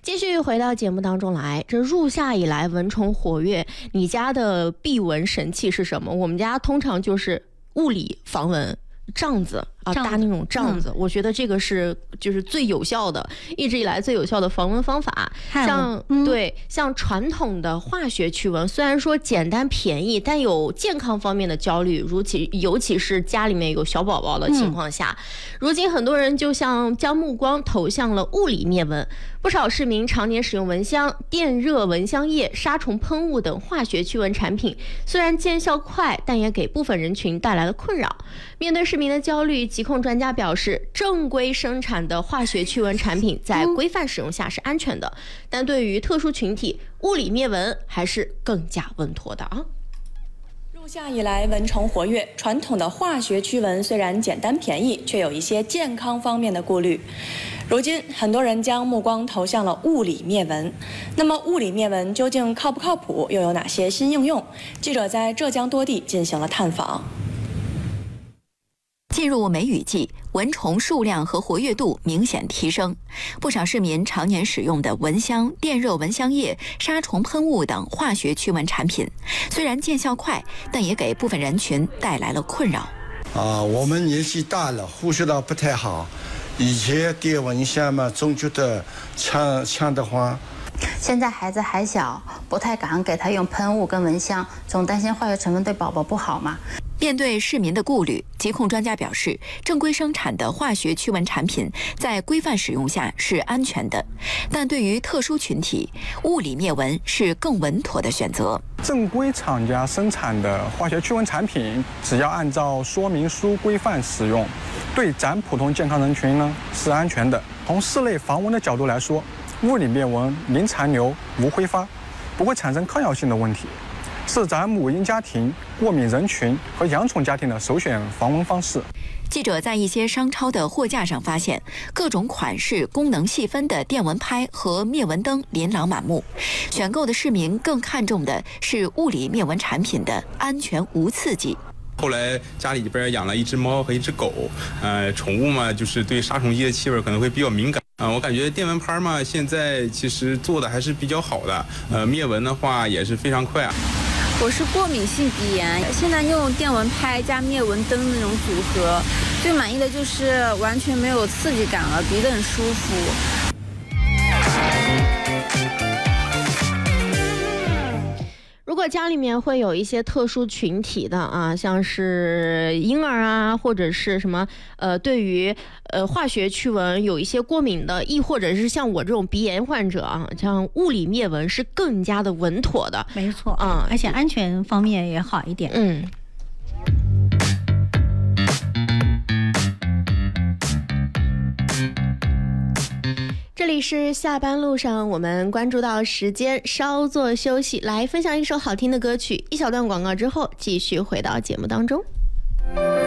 继续回到节目当中来，这入夏以来蚊虫活跃，你家的避蚊神器是什么？我们家通常就是物理防蚊帐子啊，搭那种帐子，我觉得这个就是最有效的，一直以来最有效的防蚊方法。像传统的化学驱蚊，虽然说简单便宜，但有健康方面的焦虑，尤其是家里面有小宝宝的情况下，如今很多人就像将目光投向了物理灭蚊。不少市民常年使用蚊香、电热蚊香液、杀虫喷雾等化学驱蚊产品，虽然见效快，但也给部分人群带来了困扰。面对市民的焦虑，疾控专家表示，正规生产的化学驱蚊产品在规范使用下是安全的，但对于特殊群体，物理灭蚊还是更加稳妥的啊。 入夏以来，蚊虫活跃，传统的化学驱蚊虽然简单便宜，却有一些健康方面的顾虑。如今，很多人将目光投向了物理灭蚊。那么，物理灭蚊究竟靠不靠谱？又有哪些新应用？记者在浙江多地进行了探访。 进入梅雨季，蚊虫数量和活跃度明显提升。不少市民常年使用的蚊香、电热蚊香液、杀虫喷雾等化学驱蚊产品，虽然见效快，但也给部分人群带来了困扰。 我们年纪大了，呼吸道不太好，以前点蚊香嘛，总觉得呛得慌。 现在孩子还小，不太敢给他用喷雾跟蚊香，总担心化学成分对宝宝不好嘛。 面对市民的顾虑，疾控专家表示，正规生产的化学驱蚊产品在规范使用下是安全的，但对于特殊群体，物理灭蚊是更稳妥的选择。 正规厂家生产的化学驱蚊产品，只要按照说明书规范使用，对咱普通健康人群呢是安全的。从室内防蚊的角度来说，物理灭蚊零残留、无挥发，不会产生抗药性的问题，是咱母婴家庭、过敏人群和养宠家庭的首选防蚊方式。 记者在一些商超的货架上发现，各种款式、功能细分的电蚊拍和灭蚊灯琳琅满目。选购的市民更看重的是物理灭蚊产品的安全无刺激。 后来家里边养了一只猫和一只狗，宠物嘛，就是对杀虫剂的气味可能会比较敏感。我感觉电蚊拍嘛，现在其实做的还是比较好的，灭蚊的话也是非常快啊。 我是过敏性鼻炎，现在用电蚊拍加灭蚊灯那种组合，最满意的就是完全没有刺激感了，鼻子很舒服。 如果家里面会有一些特殊群体的啊，像是婴儿啊，或者是什么对于化学驱蚊有一些过敏的，亦或者是像我这种鼻炎患者啊，像物理灭蚊是更加的稳妥的。 没错而且安全方面也好一点。 这里是下班路上，我们关注到时间，稍作休息，来分享一首好听的歌曲，一小段广告之后继续回到节目当中。